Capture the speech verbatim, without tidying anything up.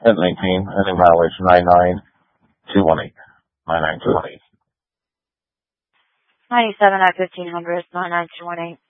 at nineteen, and invalid nine nine two one eight. nine nine two one eight. ninety-seven at fifteen hundred, nine nine two one eight.